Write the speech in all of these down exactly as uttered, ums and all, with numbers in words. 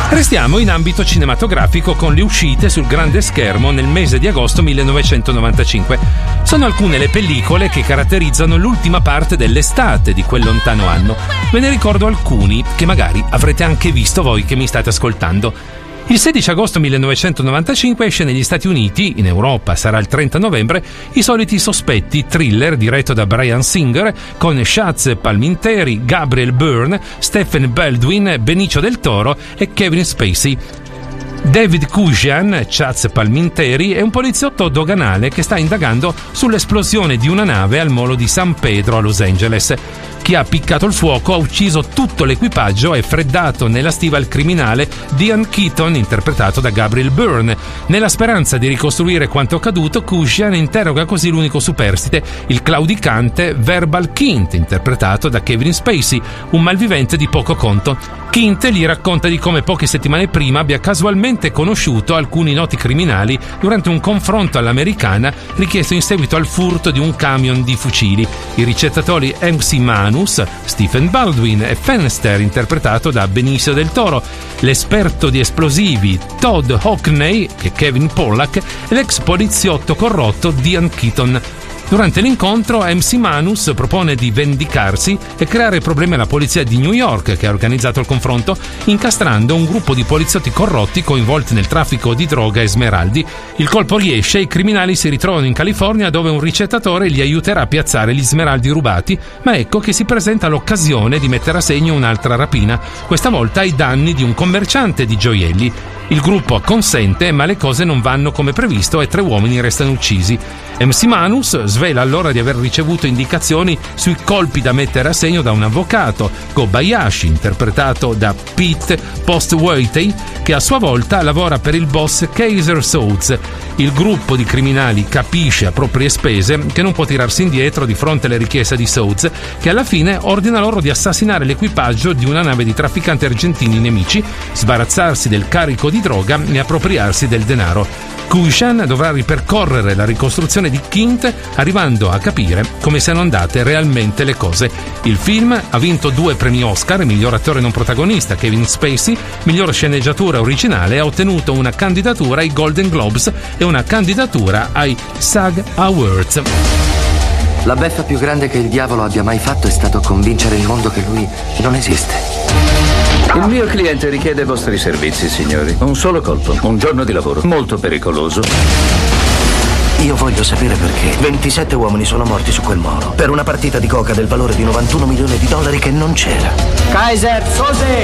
Restiamo in ambito cinematografico con le uscite sul grande schermo nel mese di agosto millenovecentonovantacinque. Sono alcune le pellicole che caratterizzano l'ultima parte dell'estate di quel lontano anno. Ve ne ricordo alcuni che magari avrete anche visto voi che mi state ascoltando. Il sedici agosto millenovecentonovantacinque esce negli Stati Uniti, in Europa sarà il trenta novembre, I soliti sospetti, thriller diretto da Bryan Singer con Chaz Palminteri, Gabriel Byrne, Stephen Baldwin, Benicio del Toro e Kevin Spacey. David Kujan, Chaz Palminteri, è un poliziotto doganale che sta indagando sull'esplosione di una nave al molo di San Pedro a Los Angeles. Chi ha appiccato il fuoco ha ucciso tutto l'equipaggio e freddato nella stiva il criminale Diane Keaton, interpretato da Gabriel Byrne. Nella speranza di ricostruire quanto accaduto, Kujan interroga così l'unico superstite, il claudicante Verbal Kint, interpretato da Kevin Spacey, un malvivente di poco conto. Kint gli racconta di come poche settimane prima abbia casualmente conosciuto alcuni noti criminali durante un confronto all'americana richiesto in seguito al furto di un camion di fucili. I ricettatori M C Manus, Stephen Baldwin e Fenster, interpretato da Benicio del Toro, l'esperto di esplosivi Todd Hockney, che è Kevin Pollack, e l'ex poliziotto corrotto Diane Keaton. Durante l'incontro M C Manus propone di vendicarsi e creare problemi alla polizia di New York, che ha organizzato il confronto, incastrando un gruppo di poliziotti corrotti coinvolti nel traffico di droga e smeraldi. Il colpo riesce e i criminali si ritrovano in California, dove un ricettatore li aiuterà a piazzare gli smeraldi rubati, ma ecco che si presenta l'occasione di mettere a segno un'altra rapina, questa volta ai danni di un commerciante di gioielli. Il gruppo acconsente, ma le cose non vanno come previsto e tre uomini restano uccisi. M C Manus svela allora di aver ricevuto indicazioni sui colpi da mettere a segno da un avvocato, Kobayashi, interpretato da Pete Postwaitey, che a sua volta lavora per il boss Kaiser Soze. Il gruppo di criminali capisce a proprie spese che non può tirarsi indietro di fronte alle richieste di Soze, che alla fine ordina loro di assassinare l'equipaggio di una nave di trafficanti argentini nemici, sbarazzarsi del carico di droga e appropriarsi del denaro. Kujan dovrà ripercorrere la ricostruzione di Kint, arrivando a capire come siano andate realmente le cose. Il film ha vinto due premi Oscar, miglior attore non protagonista Kevin Spacey, miglior sceneggiatura originale, e ha ottenuto una candidatura ai Golden Globes e una candidatura ai SAG Awards. La beffa più grande che il diavolo abbia mai fatto è stato convincere il mondo che lui non esiste. Il mio cliente richiede i vostri servizi, signori. Un solo colpo, un giorno di lavoro, molto pericoloso. Io voglio sapere perché ventisette uomini sono morti su quel molo per una partita di coca del valore di novantuno milioni di dollari che non c'era. Kaiser Soze!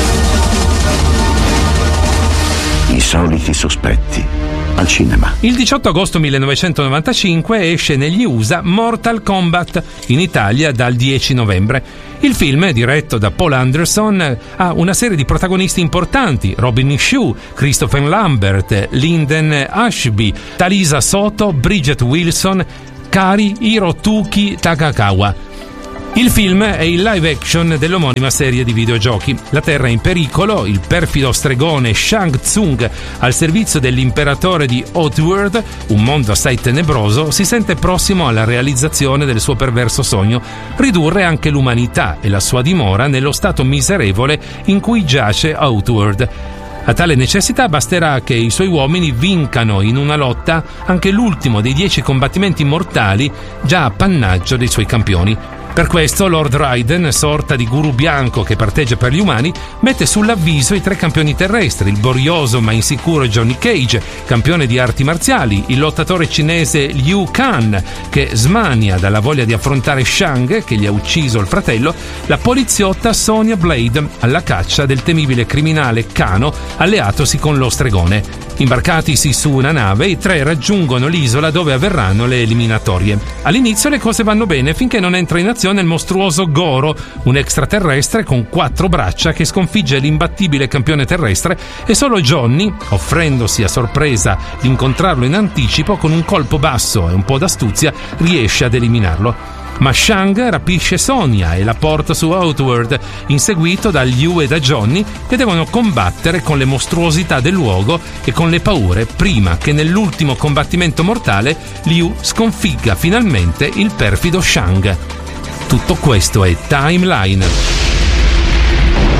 I soliti sospetti al cinema. Il diciotto agosto millenovecentonovantacinque esce negli U S A Mortal Kombat, in Italia dal dieci novembre. Il film, diretto da Paul Anderson, ha una serie di protagonisti importanti: Robin Shue, Christopher Lambert, Lyndon Ashby, Talisa Soto, Bridget Wilson, Kari Hirotuki Takakawa. Il film è il live action dell'omonima serie di videogiochi. La Terra è in pericolo, il perfido stregone Shang Tsung, al servizio dell'imperatore di Outworld, un mondo assai tenebroso, si sente prossimo alla realizzazione del suo perverso sogno: ridurre anche l'umanità e la sua dimora nello stato miserevole in cui giace Outworld. A tale necessità basterà che i suoi uomini vincano in una lotta anche l'ultimo dei dieci combattimenti mortali già appannaggio dei suoi campioni. Per questo Lord Raiden, sorta di guru bianco che parteggia per gli umani, mette sull'avviso i tre campioni terrestri: il borioso ma insicuro Johnny Cage, campione di arti marziali, il lottatore cinese Liu Kang, che smania dalla voglia di affrontare Shang, che gli ha ucciso il fratello, la poliziotta Sonya Blade, alla caccia del temibile criminale Kano, alleatosi con lo stregone. Imbarcatisi su una nave, i tre raggiungono l'isola dove avverranno le eliminatorie. All'inizio le cose vanno bene finché non entra in azione il mostruoso Goro, un extraterrestre con quattro braccia che sconfigge l'imbattibile campione terrestre, e solo Johnny, offrendosi a sorpresa di incontrarlo in anticipo, con un colpo basso e un po' d'astuzia riesce ad eliminarlo. Ma Shang rapisce Sonya e la porta su Outworld, inseguito da Liu e da Johnny, che devono combattere con le mostruosità del luogo e con le paure prima che nell'ultimo combattimento mortale Liu sconfigga finalmente il perfido Shang. Tutto questo è Timeline.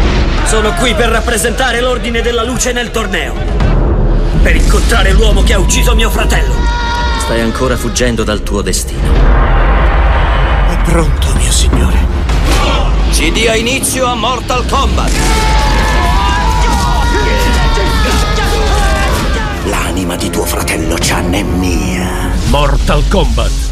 Sono qui per rappresentare l'ordine della luce nel torneo. Per incontrare l'uomo che ha ucciso mio fratello. Stai ancora fuggendo dal tuo destino. È pronto, mio signore. Si dia inizio a Mortal Kombat. L'anima di tuo fratello Chan è mia. Mortal Kombat.